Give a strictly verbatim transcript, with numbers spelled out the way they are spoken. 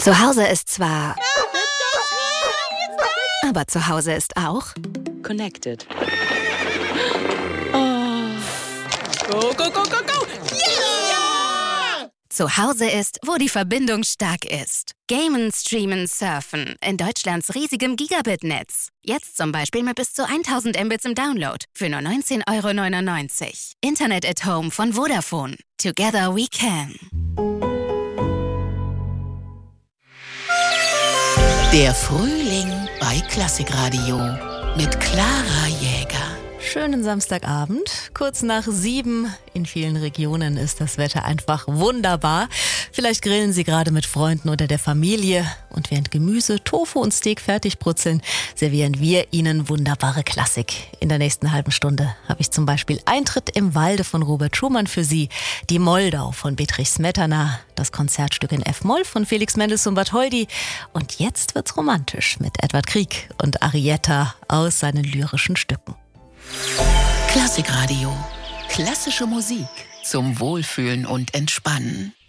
Zu Hause ist zwar... Aber zu Hause ist auch... Connected. Oh. Go, go, go, go, go! Yeah! Zu Hause ist, wo die Verbindung stark ist. Gamen, streamen, surfen. In Deutschlands riesigem Gigabit-Netz. Jetzt zum Beispiel mit bis zu tausend Mbits im Download. Für nur neunzehn Euro neunundneunzig. Internet at Home von Vodafone. Together we can. Der Frühling bei Klassikradio mit Clara Jäger. Schönen Samstagabend, kurz nach sieben. In vielen Regionen ist das Wetter einfach wunderbar. Vielleicht grillen Sie gerade mit Freunden oder der Familie. Und während Gemüse, Tofu und Steak fertig brutzeln, servieren wir Ihnen wunderbare Klassik. In der nächsten halben Stunde habe ich zum Beispiel Eintritt im Walde von Robert Schumann für Sie, die Moldau von Bedřich Smetana, das Konzertstück in F-Moll von Felix Mendelssohn Bartholdy. Und jetzt wird's romantisch mit Edvard Grieg und Arietta aus seinen lyrischen Stücken. Klassikradio. Klassische Musik zum Wohlfühlen und Entspannen.